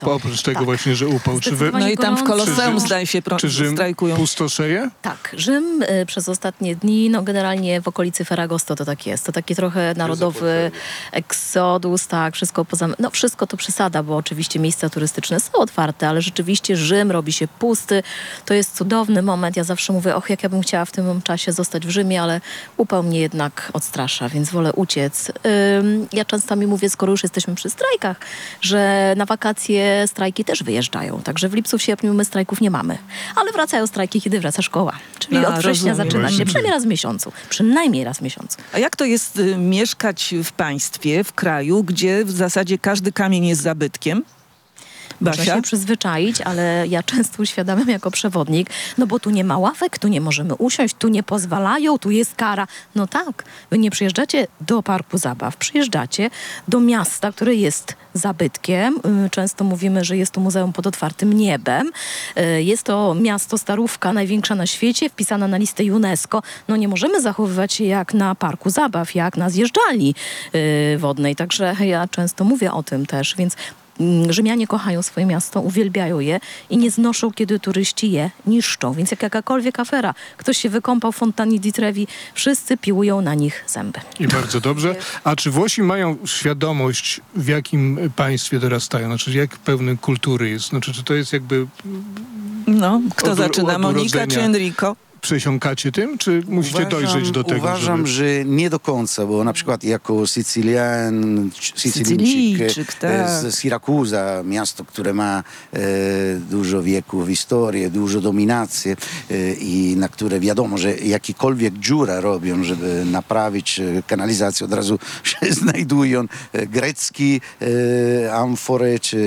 Oprócz tego właśnie, że upał. No i tam w Koloseum zdaje się Czy Rzym strajkują. pustoszeje? Tak, Rzym przez ostatnie dni, no generalnie w okolicy Ferragosto to tak jest. To taki trochę narodowy eksodus, tak, wszystko to przesada, bo oczywiście miejsca turystyczne są otwarte, ale rzeczywiście Rzym robi się pusty. To jest cudowny moment. Ja zawsze mówię, jak ja bym chciała w tym czasie zostać w Rzymie, ale upał mnie jednak odstrasza, więc wolę uciec. Ja często mi mówię, skoro już jesteśmy przy strajkach, że na wakacje strajki też wyjeżdżają. Także w lipcu, w sierpniu my strajków nie mamy. Ale wracają strajki, kiedy wraca szkoła. Czyli od września zaczyna się przynajmniej raz w miesiącu. Przynajmniej raz w miesiącu. A jak to jest mieszkać w państwie, w kraju, gdzie w zasadzie każdy kamień jest zabytkiem? Można się przyzwyczaić, ale ja często uświadamiam jako przewodnik, no bo tu nie ma ławek, tu nie możemy usiąść, tu nie pozwalają, tu jest kara. No tak, wy nie przyjeżdżacie do parku zabaw, przyjeżdżacie do miasta, które jest zabytkiem. Często mówimy, że jest to muzeum pod otwartym niebem. Jest to miasto starówka, największa na świecie, wpisana na listę UNESCO. No nie możemy zachowywać się jak na parku zabaw, jak na zjeżdżalni wodnej. Także ja często mówię o tym też, więc Rzymianie kochają swoje miasto, uwielbiają je i nie znoszą, kiedy turyści je niszczą. Więc jak jakakolwiek afera, ktoś się wykąpał w fontannie di Trevi, wszyscy piłują na nich zęby. I bardzo dobrze. A czy Włosi mają świadomość, w jakim państwie dorastają? Znaczy, jak pełny kultury jest? Znaczy, czy to jest jakby... No, kto zaczyna? Monika czy Enrico? Przesiąkacie tym, czy musicie dojrzeć do tego? Uważam, że nie do końca, bo na przykład jako Sycylijczyk z Sirakuza, miasto, które ma dużo wieków, historię, dużo dominacji i na które wiadomo, że jakikolwiek dziura robią, żeby naprawić kanalizację, od razu się znajdują greckie amfory czy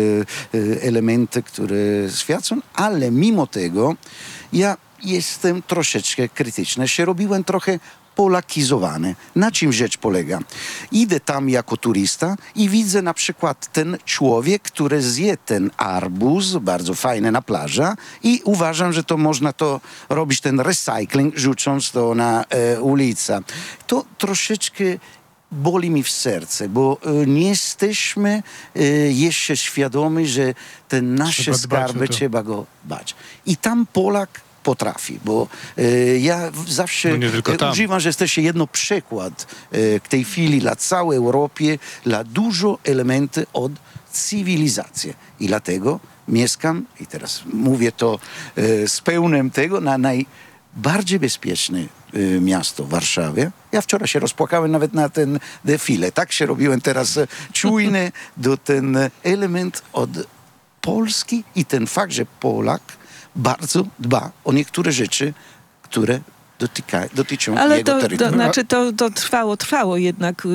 elementy, które świadczą, ale mimo tego ja jestem troszeczkę krytyczny. Się robiłem trochę polakizowany. Na czym rzecz polega? Idę tam jako turysta i widzę na przykład ten człowiek, który zje ten arbuz, bardzo fajny na plaży i uważam, że to można to robić, ten recycling, rzucąc to na ulicę. To troszeczkę boli mi w serce, bo nie jesteśmy jeszcze świadomi, że te nasze skarby trzeba go dbać. I tam Polak potrafi, bo ja zawsze używam, że jesteście jedno przykład w tej chwili dla całej Europy, dla dużo elementy od cywilizacji. I dlatego mieszkam, i teraz mówię to z pełnym tego, na najbardziej bezpieczne miasto w Warszawie. Ja wczoraj się rozpłakałem nawet na ten defile. Tak się robiłem teraz czujny do ten element od Polski i ten fakt, że Polak bardzo dba o niektóre rzeczy, które dotyczą ale jego terytorium. Znaczy to trwało jednak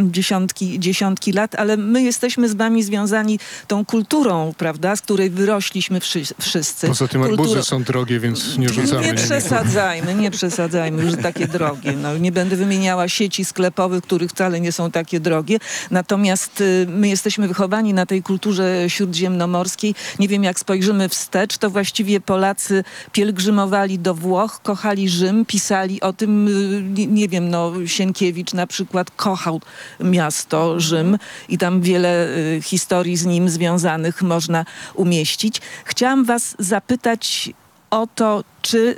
dziesiątki lat, ale my jesteśmy z wami związani tą kulturą, prawda, z której wyrośliśmy wszyscy. Poza tym arbuzy są drogie, więc nie rzucamy. Nie przesadzajmy, że takie drogie. No, nie będę wymieniała sieci sklepowych, których wcale nie są takie drogie. Natomiast my jesteśmy wychowani na tej kulturze śródziemnomorskiej. Nie wiem, jak spojrzymy wstecz, to właściwie Polacy pielgrzymowali do Włoch, kochali Rzym, pisali o tym, nie wiem, Sienkiewicz na przykład kochał miasto Rzym i tam wiele historii z nim związanych można umieścić. Chciałam was zapytać o to, czy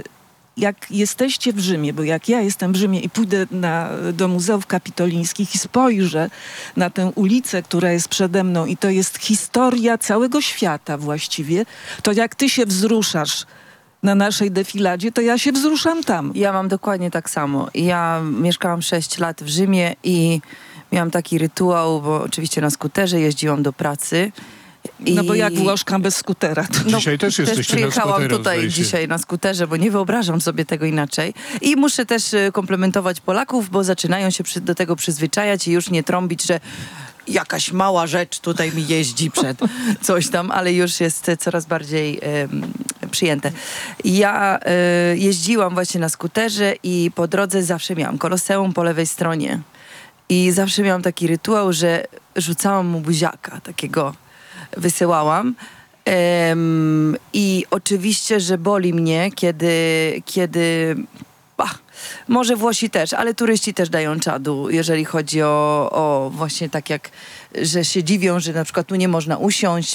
jak jesteście w Rzymie, bo jak ja jestem w Rzymie i pójdę do Muzeów Kapitolińskich i spojrzę na tę ulicę, która jest przede mną i to jest historia całego świata właściwie, to jak ty się wzruszasz na naszej defiladzie, to ja się wzruszam tam. Ja mam dokładnie tak samo. Ja mieszkałam 6 lat w Rzymie i miałam taki rytuał, bo oczywiście na skuterze jeździłam do pracy. No bo jak Włoszka bez skutera? Dzisiaj też jesteście na skuterze. Przyjechałam tutaj dzisiaj na skuterze, bo nie wyobrażam sobie tego inaczej. I muszę też komplementować Polaków, bo zaczynają się do tego przyzwyczajać i już nie trąbić, że jakaś mała rzecz tutaj mi jeździ przed coś tam, ale już jest coraz bardziej przyjęte. Ja jeździłam właśnie na skuterze i po drodze zawsze miałam Koloseum po lewej stronie. I zawsze miałam taki rytuał, że rzucałam mu buziaka, takiego wysyłałam. I oczywiście, że boli mnie, kiedy może Włosi też, ale turyści też dają czadu, jeżeli chodzi o właśnie tak jak, że się dziwią, że na przykład tu nie można usiąść